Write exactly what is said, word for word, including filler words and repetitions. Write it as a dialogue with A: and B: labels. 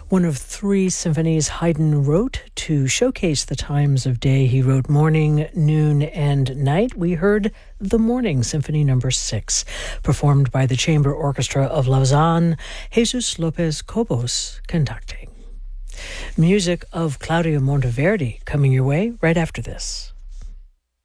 A: One of three symphonies Haydn wrote to showcase the times of day. He wrote morning, noon, and night. We heard the Morning Symphony Number Six, performed by the Chamber Orchestra of Lausanne, Jesus Lopez Cobos conducting. Music of Claudio Monteverdi coming your way right after this.